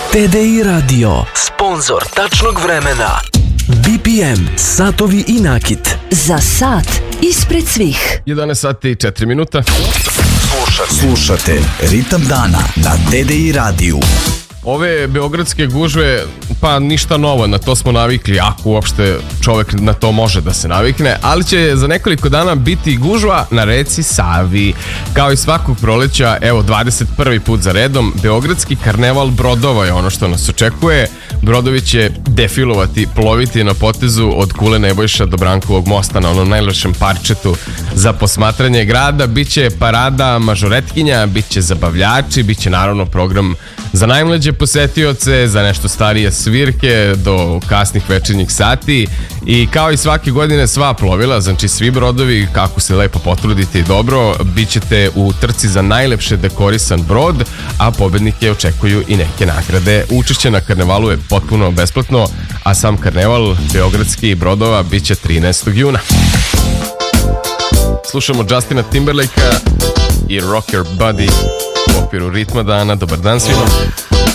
TDI Radio, sponsor tačnog vremena. BPM, satovi i nakit. Za sat ispred svih. 11 sati i 4 minuta. Slušate Ritam dana na TDI radiju. Ove beogradske gužve, pa ništa novo, na to smo navikli, ako uopšte čovek na to može da se navikne, ali će za nekoliko dana biti gužva na reci Savi. Kao i svakog proleća, evo 21. put za redom, beogradski karneval brodova je ono što nas očekuje. Brodovi će defilovati, ploviti na potezu od Kule Nebojša do Brankovog mosta na onom najlepšem parčetu za posmatranje grada. Biće parada mažoretkinja, biće zabavljači, biće naravno program za najmlađe posetioce, za nešto starije svirke do kasnih večernjih sati i kao i svake godine sva plovila, znači svi brodovi, kako se lepo potrudite i dobro, bit ćete u trci za najlepše dekorisan brod, a pobednike očekuju i neke nagrade. Učešće na karnevalu je potpuno besplatno, a sam karneval beogradskih brodova bit će 13. juna. Slušamo Justina Timberlakea i Rock Your Body u okviru Ritma dana. Dobar dan svima.